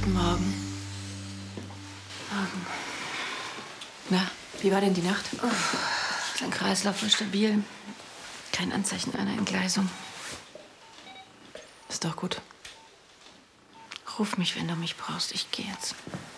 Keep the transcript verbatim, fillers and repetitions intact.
Guten Morgen. Morgen. Na, wie war denn die Nacht? Oh, sein Kreislauf war stabil. Kein Anzeichen einer Entgleisung. Ist doch gut. Ruf mich, wenn du mich brauchst. Ich gehe jetzt.